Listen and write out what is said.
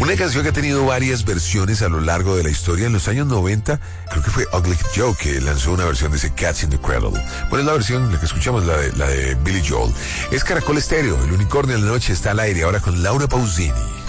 Una canción que ha tenido varias versiones a lo largo de la historia. En los años 90, creo que fue Ugly Joe que lanzó una versión de ese Cats in the Cradle. Bueno, es la versión, la que escuchamos, la de Billy Joel. Es Caracol Estéreo, el unicornio de la noche está al aire, ahora con Laura Pausini.